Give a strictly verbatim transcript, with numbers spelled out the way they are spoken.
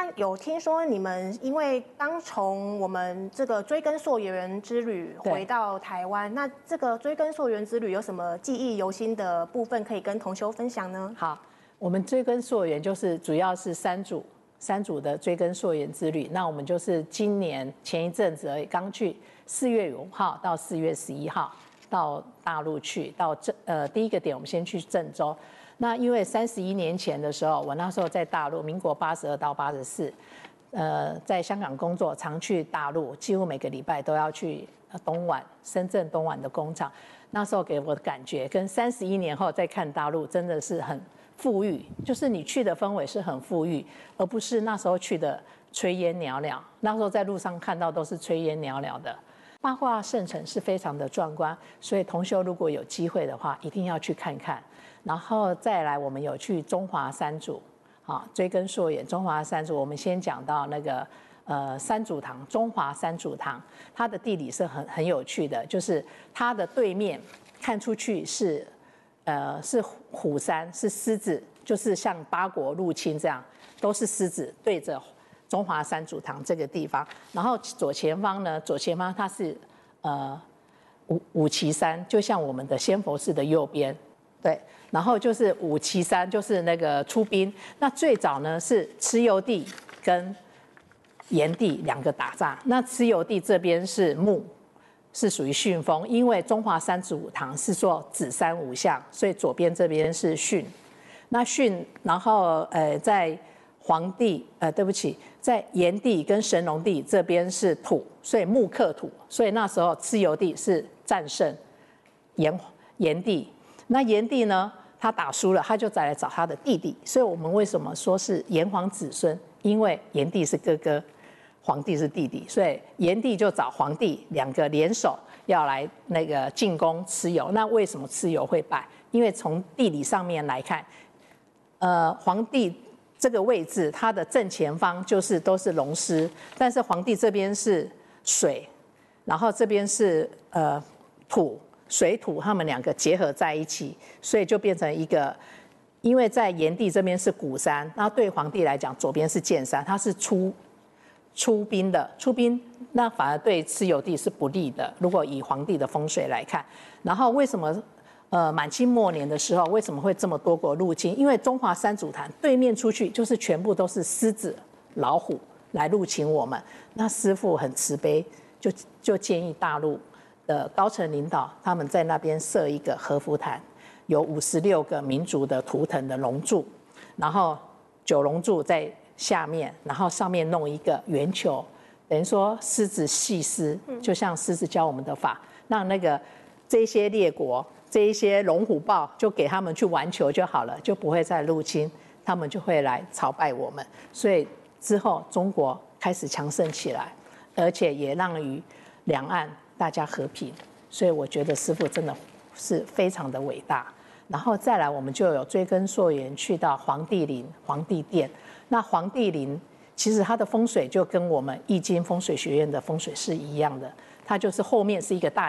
有听说你们因为刚从我们这个追根溯源之旅回到台湾，那这个追根溯源之旅有什么记忆犹新的部分可以跟同修分享呢？ 好，我们追根溯源就是主要是三组三组的追根溯源之旅。那我们就是今年前一阵子而已，刚去四月五号到四月十一号到大陆去，到郑呃第一个点我们先去郑州。那因为三十一年前的时候，我那时候在大陆，民国八十二到八十四，呃，在香港工作，常去大陆，几乎每个礼拜都要去东莞、深圳东莞的工厂。那时候给我的感觉，跟三十一年后再看大陆，真的是很富裕，就是你去的氛围是很富裕，而不是那时候去的炊烟袅袅。那时候在路上看到都是炊烟袅袅的。八卦圣城是非常的壮观，所以同修如果有机会的话，一定要去看看。然后再来，我们有去中华三祖，啊，追根溯源，中华三祖，我们先讲到那个呃三祖堂，中华三祖堂，它的地理是很很有趣的，就是它的对面看出去是呃是虎山，是狮子，就是像八国入侵这样，都是狮子对着中华三祖堂这个地方，然后左前方呢，左前方它是呃五五旗山，就像我们的仙佛寺的右边。对，然后就是五旗山，就是那个出兵。那最早呢是蚩尤帝跟炎帝两个打仗。那蚩尤帝这边是木，是属于巽风，因为中华三祖堂是说子山五象，所以左边这边是巽。那巽，然后呃在黄帝，呃对不起，在炎帝跟神农帝这边是土，所以木克土，所以那时候蚩尤帝是战胜炎炎帝。那炎帝呢，他打输了，他就再来找他的弟弟。所以我们为什么说是炎黄子孙？因为炎帝是哥哥，黄帝是弟弟，所以炎帝就找黄帝两个联手要来那个进攻蚩尤。那为什么蚩尤会败？因为从地理上面来看，呃，黄帝这个位置，它的正前方就是都是龙狮，但是黄帝这边是水，然后这边是呃土。水土他们两个结合在一起，所以就变成一个，因为在炎帝这边是谷山，那对黄帝来讲，左边是剑山，它是出出兵的，出兵那反而对蚩尤帝是不利的。如果以黄帝的风水来看，然后为什么呃满清末年的时候为什么会这么多国入侵？因为中华三祖坛对面出去就是全部都是狮子、老虎来入侵我们，那师父很慈悲，就就建议大陆的高层领导，他们在那边设一个和福坛，有五十六个民族的图腾的龙柱，然后九龙柱在下面，然后上面弄一个圆球，等于说狮子戏狮，就像狮子教我们的法，让那个这些列国、这一些龙虎豹就给他们去玩球就好了，就不会再入侵，他们就会来朝拜我们。所以之后中国开始强盛起来，而且也让于两岸大家和平，所以我觉得师父真的是非常的伟大。然后再来，我们就有追根溯源去到黄帝陵、黄帝殿。那黄帝陵其实它的风水就跟我们易经风水学院的风水是一样的，它就是后面是一个大